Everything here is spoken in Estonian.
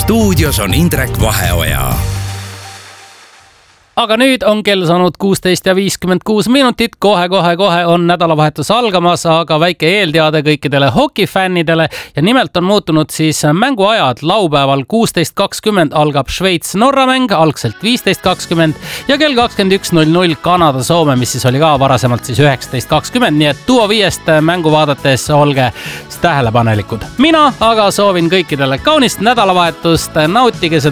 stuudios on Indrek Vaheoja. Aga nüüd on kell saanud 16:56. Kohe on nädalavahetus algamas, aga väike eelteade kõikidele hokifännidele. Ja nimelt on muutunud siis mänguajad. Laupäeval 16:20 algab Šveits-Norra mäng, algselt 15:20 ja kell 21:00 Kanada-Soome, mis siis oli ka varasemalt siis 19:20. Nii et Duo 5 mängu vaadates olge tähelepanelikud. Mina aga soovin kõikidele kaunist nädalavahetust, nautige seda